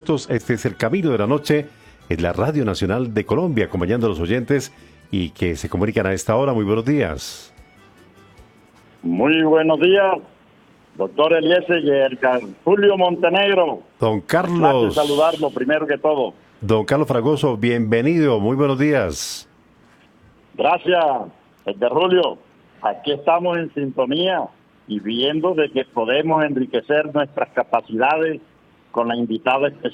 minutos. Este es El Camino de la Noche, en la Radio Nacional de Colombia, acompañando a los oyentes y que se comunican a esta hora. Muy buenos días. Muy buenos días, doctor Eliezer y el Julio Montenegro. Don Carlos. Un placer saludarlo primero que todo. Don Carlos Fragoso, bienvenido. Muy buenos días. Gracias, Julio. Aquí estamos en sintonía y viendo de que podemos enriquecer nuestras capacidades con la invitada especial